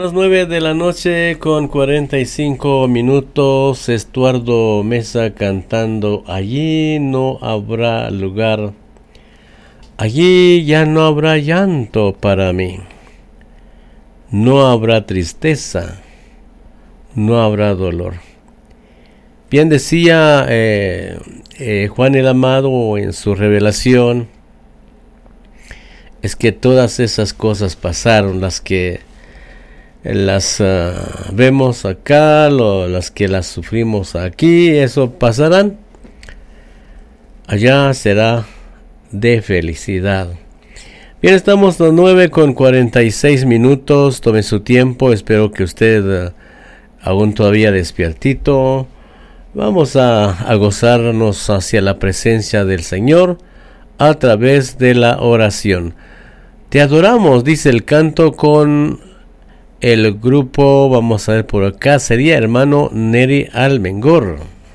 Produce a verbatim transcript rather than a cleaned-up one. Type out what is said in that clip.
Las nueve de la noche con cuarenta y cinco minutos, Estuardo Mesa cantando Allí no habrá lugar, allí ya no habrá llanto para mí, no habrá tristeza, no habrá dolor. Bien decía eh, eh, Juan el Amado en su revelación, es que todas esas cosas pasaron, las que las uh, vemos acá, lo, las que las sufrimos aquí, eso pasarán. Allá será de felicidad. Bien, estamos a las nueve con cuarenta y seis minutos. Tome su tiempo, espero que usted uh, aún todavía despiertito. Vamos a, a gozarnos hacia la presencia del Señor a través de la oración. Te adoramos, dice el canto con el grupo, vamos a ver por acá, sería hermano Neri Almengor.